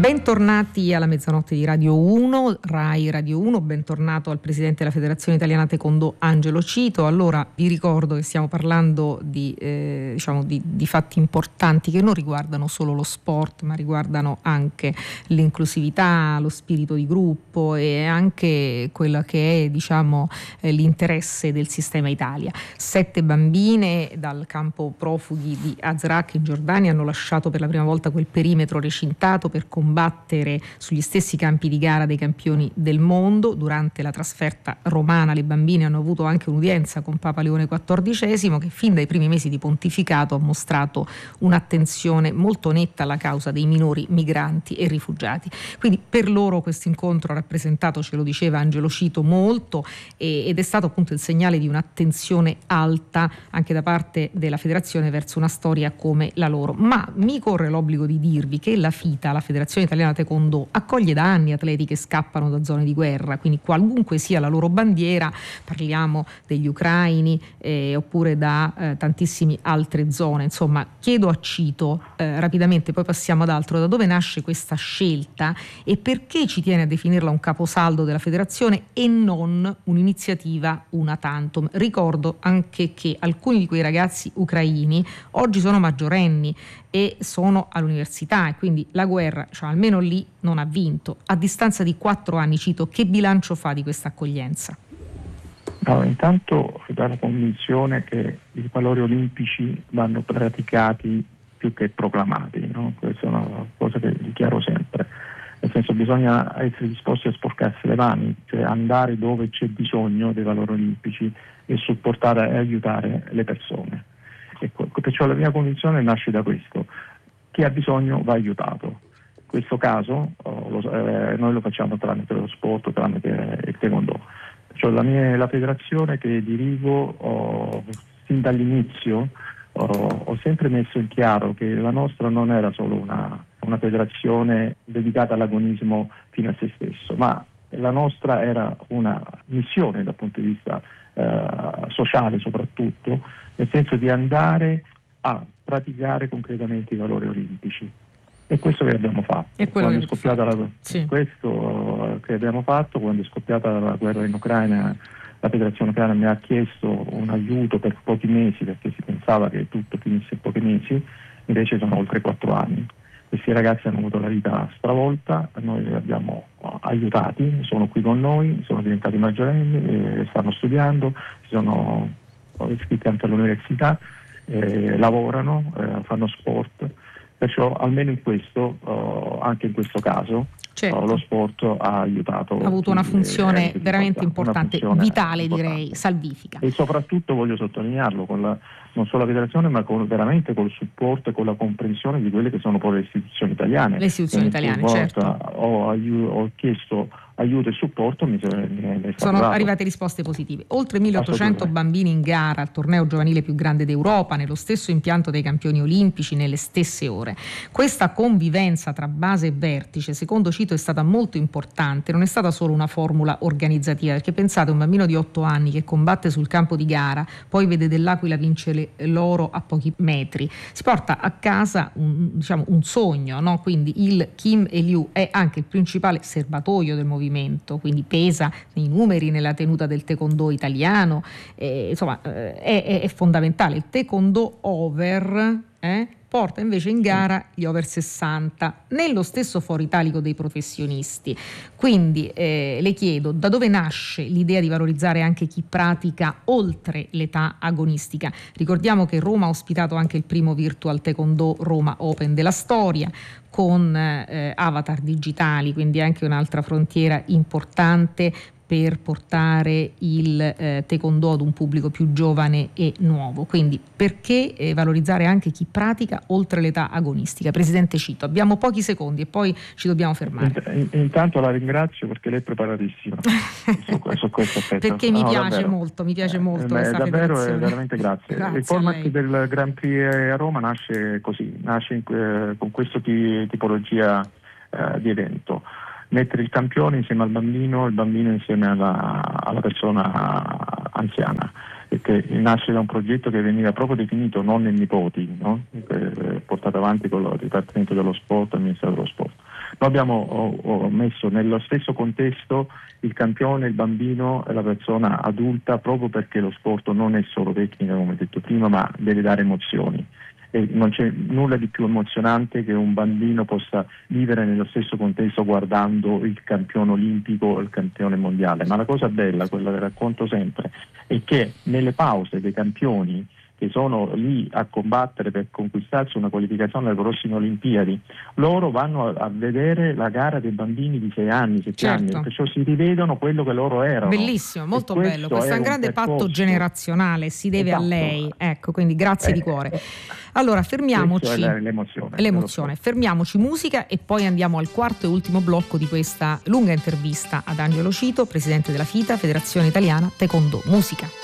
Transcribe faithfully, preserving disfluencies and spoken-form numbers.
Bentornati alla mezzanotte di Radio uno, Rai Radio uno, bentornato al presidente della Federazione Italiana Taekwondo Angelo Cito. Allora vi ricordo che stiamo parlando di, eh, diciamo di, di fatti importanti che non riguardano solo lo sport, ma riguardano anche l'inclusività, lo spirito di gruppo e anche quello che è, diciamo, eh, l'interesse del sistema Italia. Sette bambine dal campo profughi di Azraq in Giordania hanno lasciato per la prima volta quel perimetro recintato per combattere sugli stessi campi di gara dei campioni del mondo. Durante la trasferta romana le bambine hanno avuto anche un'udienza con Papa Leone quattordicesimo, che fin dai primi mesi di pontificato ha mostrato un'attenzione molto netta alla causa dei minori migranti e rifugiati. Quindi per loro questo incontro ha rappresentato, ce lo diceva Angelo Cito, molto e, ed è stato appunto il segnale di un'attenzione alta anche da parte della federazione verso una storia come la loro. Ma mi corre l'obbligo di dirvi che la FITA, la Federazione Italiana Taekwondo, accoglie da anni atleti che scappano da zone di guerra, quindi qualunque sia la loro bandiera, parliamo degli ucraini eh, oppure da eh, tantissime altre zone. Insomma, chiedo a Cito eh, rapidamente, poi passiamo ad altro, da dove nasce questa scelta e perché ci tiene a definirla un caposaldo della federazione e non un'iniziativa una tantum. Ricordo anche che alcuni di quei ragazzi ucraini oggi sono maggiorenni e sono all'università e quindi la guerra, cioè almeno lì, non ha vinto. A distanza di quattro anni, Cito, che bilancio fa di questa accoglienza? No, intanto dalla convinzione che i valori olimpici vanno praticati più che proclamati, no? Questa è una cosa che dichiaro sempre. Nel senso, bisogna essere disposti a sporcarsi le mani, cioè andare dove c'è bisogno dei valori olimpici e supportare e aiutare le persone. Ecco, perciò la mia convinzione nasce da questo: chi ha bisogno va aiutato. In questo caso oh, lo, eh, noi lo facciamo tramite lo sport, tramite il taekwondo. Cioè, la, mia, la federazione che dirigo oh, sin dall'inizio oh, ho sempre messo in chiaro che la nostra non era solo una, una federazione dedicata all'agonismo fino a se stesso, ma la nostra era una missione dal punto di vista eh, sociale soprattutto, nel senso di andare a praticare concretamente i valori olimpici. E questo che abbiamo fatto. Quando è scoppiata la, sì. Questo che abbiamo fatto, quando è scoppiata la guerra in Ucraina, la federazione ucraina mi ha chiesto un aiuto per pochi mesi, perché si pensava che tutto finisse in pochi mesi, invece sono oltre quattro anni. Questi ragazzi hanno avuto la vita stravolta, noi li abbiamo aiutati, sono qui con noi, sono diventati maggiorenni, stanno studiando, si sono iscritti anche all'università, eh, lavorano, eh, fanno sport, perciò almeno in questo, oh, anche in questo caso, certo. oh, lo sport ha aiutato. Ha avuto una funzione veramente importante, funzione vitale importante. Direi, salvifica. E soprattutto voglio sottolinearlo, con la, non solo la federazione, ma con, veramente col supporto e con la comprensione di quelle che sono poi le istituzioni italiane. Le istituzioni italiane, certo. Ho, aiu- ho chiesto aiuto e supporto, mi, mi è sono dato. arrivate risposte positive. Oltre milleottocento bambini in gara al torneo giovanile più grande d'Europa, nello stesso impianto dei campioni olimpici, nelle stesse ore. Questa convivenza tra base e vertice, secondo Cito, è stata molto importante. Non è stata solo una formula organizzativa, perché pensate, un bambino di otto anni che combatte sul campo di gara, poi vede dell'Aquila vincere l'oro a pochi metri, si porta a casa un, diciamo, un sogno, no? Quindi il Kim Il-Liu è anche il principale serbatoio del movimento, quindi pesa nei numeri, nella tenuta del taekwondo italiano, eh, insomma eh, è, è fondamentale. Il taekwondo over eh, porta invece in gara gli over sessanta nello stesso foro italico dei professionisti. Quindi eh, le chiedo, da dove nasce l'idea di valorizzare anche chi pratica oltre l'età agonistica? Ricordiamo che Roma ha ospitato anche il primo Virtual Taekwondo Roma Open della storia, con eh, avatar digitali, quindi anche un'altra frontiera importante per portare il eh, taekwondo ad un pubblico più giovane e nuovo. Quindi perché eh, valorizzare anche chi pratica oltre l'età agonistica? Presidente Cito, abbiamo pochi secondi e poi ci dobbiamo fermare. Intanto la ringrazio perché lei è preparatissima su, su questo aspetto. Perché mi no, piace davvero. molto, mi piace molto eh, questa davvero, federazione. Veramente grazie. grazie il format del Grand Prix a Roma nasce così, nasce in, eh, con questa tipologia eh, di evento. Mettere il campione insieme al bambino, il bambino insieme alla, alla persona anziana, perché nasce da un progetto che veniva proprio definito nonni e nipoti, no? Portato avanti con il Dipartimento dello Sport e il Ministero dello Sport. Noi abbiamo ho, ho messo nello stesso contesto il campione, il bambino e la persona adulta, proprio perché lo sport non è solo tecnica, come ho detto prima, ma deve dare emozioni. E non c'è nulla di più emozionante che un bambino possa vivere nello stesso contesto guardando il campione olimpico o il campione mondiale. Ma la cosa bella, quella che racconto sempre, è che nelle pause dei campioni che sono lì a combattere per conquistarsi una qualificazione alle prossime Olimpiadi, loro vanno a, a vedere la gara dei bambini di sei anni, sette certo. anni, perciò si rivedono quello che loro erano. Bellissimo, molto bello, questo è un grande percorso. patto generazionale, si deve esatto. a lei, ecco, quindi grazie eh, di cuore. Allora fermiamoci, è l'emozione, l'emozione. fermiamoci musica e poi andiamo al quarto e ultimo blocco di questa lunga intervista ad Angelo Cito, presidente della FITA, Federazione Italiana Taekwondo. Musica.